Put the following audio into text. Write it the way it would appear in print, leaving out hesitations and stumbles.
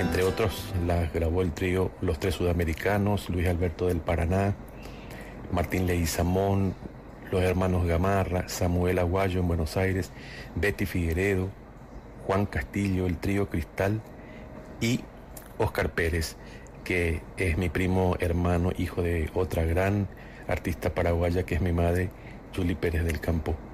Entre otros, las grabó el trío Los Tres Sudamericanos, Luis Alberto del Paraná, Martín Leguizamón, los hermanos Gamarra, Samuel Aguayo en Buenos Aires, Betty Figueredo, Juan Castillo, el trío Cristal y Óscar Pérez, que es mi primo hermano, hijo de otra gran artista paraguaya que es mi madre, Julie Pérez del Campo.